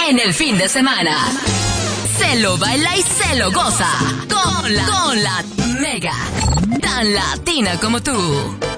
en el fin de semana. Se lo baila y se lo goza con la Mega, tan latina como tú.